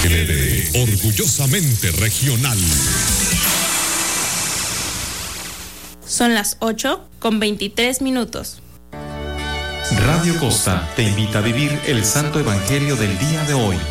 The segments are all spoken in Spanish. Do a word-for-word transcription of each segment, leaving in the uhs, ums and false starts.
L D, orgullosamente regional. Son las ocho con veintitrés minutos. Radio Costa te invita a vivir el Santo Evangelio del día de hoy.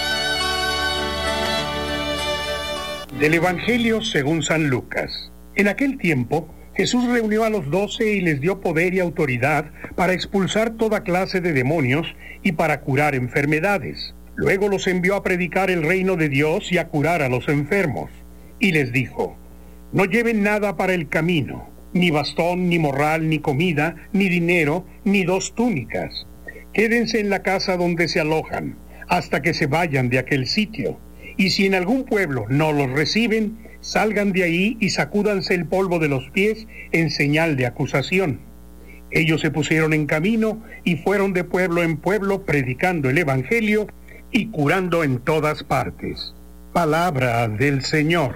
Del Evangelio según San Lucas. En aquel tiempo, Jesús reunió a los doce y les dio poder y autoridad para expulsar toda clase de demonios y para curar enfermedades. Luego los envió a predicar el reino de Dios y a curar a los enfermos. Y les dijo: no lleven nada para el camino, ni bastón, ni morral, ni comida, ni dinero, ni dos túnicas. Quédense en la casa donde se alojan, hasta que se vayan de aquel sitio. Y si en algún pueblo no los reciben, salgan de ahí y sacúdanse el polvo de los pies en señal de acusación. Ellos se pusieron en camino y fueron de pueblo en pueblo predicando el Evangelio y curando en todas partes. Palabra del Señor.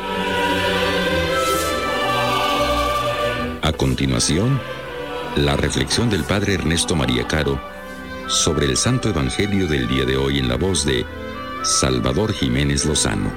A continuación, la reflexión del Padre Ernesto María Caro sobre el Santo Evangelio del día de hoy en la voz de Salvador Jiménez Lozano.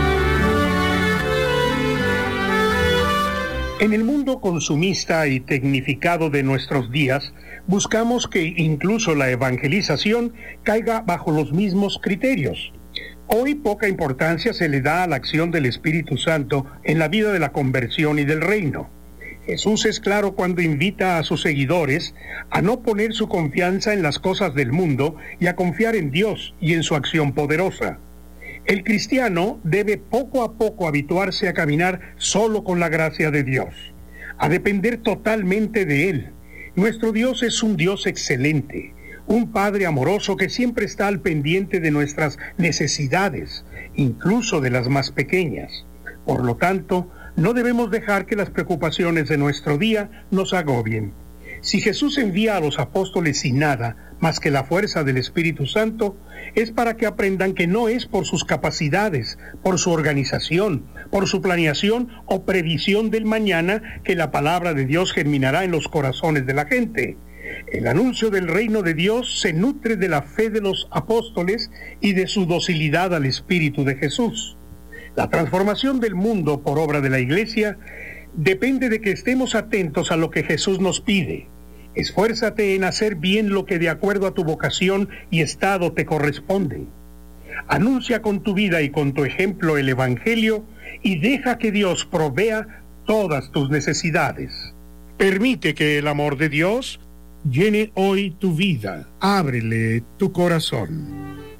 En el mundo consumista y tecnificado de nuestros días, buscamos que incluso la evangelización caiga bajo los mismos criterios. Hoy poca importancia se le da a la acción del Espíritu Santo en la vida de la conversión y del reino. Jesús es claro cuando invita a sus seguidores a no poner su confianza en las cosas del mundo y a confiar en Dios y en su acción poderosa. El cristiano debe poco a poco habituarse a caminar solo con la gracia de Dios, a depender totalmente de Él. Nuestro Dios es un Dios excelente, un Padre amoroso que siempre está al pendiente de nuestras necesidades, incluso de las más pequeñas. Por lo tanto, no debemos dejar que las preocupaciones de nuestro día nos agobien. Si Jesús envía a los apóstoles sin nada más que la fuerza del Espíritu Santo, es para que aprendan que no es por sus capacidades, por su organización, por su planeación o previsión del mañana que la palabra de Dios germinará en los corazones de la gente. El anuncio del reino de Dios se nutre de la fe de los apóstoles y de su docilidad al Espíritu de Jesús. La transformación del mundo por obra de la Iglesia depende de que estemos atentos a lo que Jesús nos pide. Esfuérzate en hacer bien lo que de acuerdo a tu vocación y estado te corresponde. Anuncia con tu vida y con tu ejemplo el Evangelio y deja que Dios provea todas tus necesidades. Permite que el amor de Dios llene hoy tu vida. Ábrele tu corazón.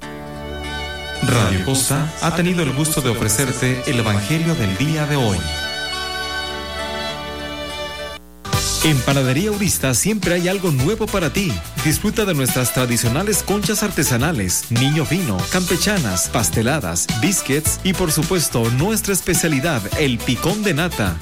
Radio Costa ha tenido el gusto de ofrecerte el Evangelio del día de hoy. En Panadería Urista siempre hay algo nuevo para ti. Disfruta de nuestras tradicionales conchas artesanales, niño fino, campechanas, pasteladas, biscuits y por supuesto nuestra especialidad, el picón de nata.